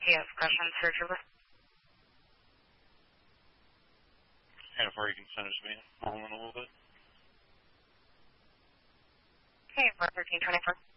Yes, question, search over. And if you can send it to me, I'll in a little bit. Okay, 1324.